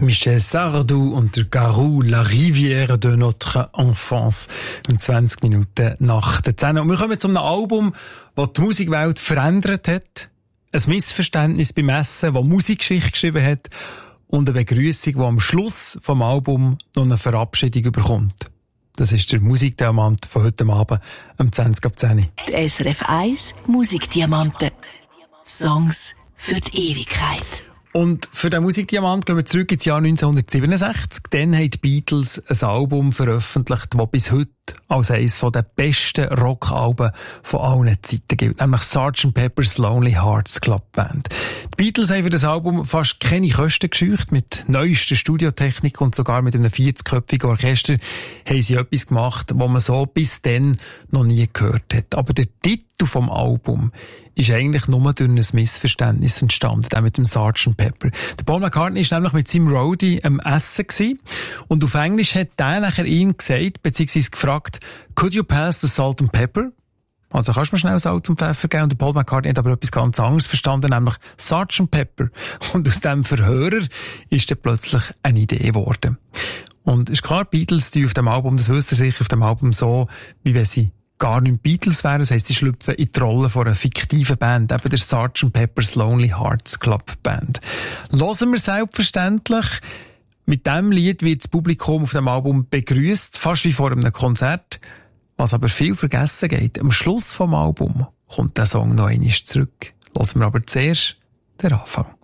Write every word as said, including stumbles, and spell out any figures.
Michel Sardou und der Garou, La Rivière de notre enfance. Um zwanzig Minuten nach der zehn. Und wir kommen zu einem Album, das die Musikwelt verändert hat. Ein Missverständnis beim Essen, das Musikgeschichte geschrieben hat. Und eine Begrüßung, die am Schluss vom Album noch eine Verabschiedung bekommt. Das ist der Musikdiamant von heute Abend um zwanzig ab zehn. Die S R F eins Musikdiamanten. Songs für die Ewigkeit. Und für den Musikdiamant gehen wir zurück ins Jahr neunzehnhundertsiebenundsechzig. Dann haben die Beatles ein Album veröffentlicht, das bis heute als eines der besten Rockalben von allen Zeiten gilt. Nämlich Sergeant Pepper's Lonely Hearts Club Band. Die Beatles haben für das Album fast keine Kosten gescheucht. Mit neuester Studiotechnik und sogar mit einem vierzigköpfigen Orchester haben sie etwas gemacht, was man so bis dann noch nie gehört hat. Aber der Titel vom Album ist eigentlich nur durch ein Missverständnis entstanden, auch mit dem Sergeant Pepper. Der Paul McCartney war nämlich mit seinem Roadie am Essen gewesen, und auf Englisch hat der nachher ihn gesagt, beziehungsweise gefragt, could you pass the salt and pepper? Also kannst du mir schnell Salz und Pfeffer geben? Und der Paul McCartney hat aber etwas ganz anderes verstanden, nämlich Sergeant Pepper. Und aus dem Verhörer ist dann plötzlich eine Idee geworden. Und ist klar, Beatles, die auf dem Album, das wissen sicher, auf dem Album so, wie wenn sie gar nicht Beatles wären. Das heisst, sie schlüpfen in die Rolle von einer fiktiven Band, eben der Sergeant Pepper's Lonely Hearts Club Band. Hören wir selbstverständlich. Mit diesem Lied wird das Publikum auf dem Album begrüßt, fast wie vor einem Konzert. Was aber viel vergessen geht, am Schluss vom Album kommt der Song noch einmal zurück. Hören wir aber zuerst den Anfang.